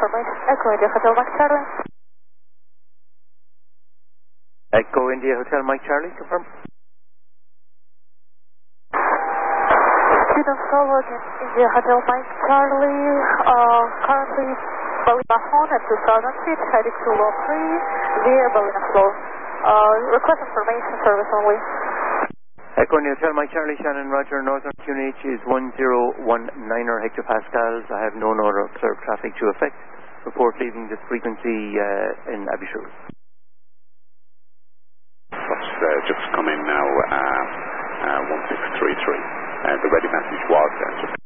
information. Echo India Hotel Mike Charlie. Echo India Hotel Mike Charlie, confirm. Student forward in India Hotel Mike Charlie. Currently Ballina Horn at 2000 feet, heading to low 3 via Ballina Floor. Request information, service only. Echo India Hotel Mike Charlie, Shannon Roger, Northern QNH is 1019er hectopascals. I have no other observed traffic to affect. Report leaving this frequency in Abishur. That's just come in now, 1633. The ready message was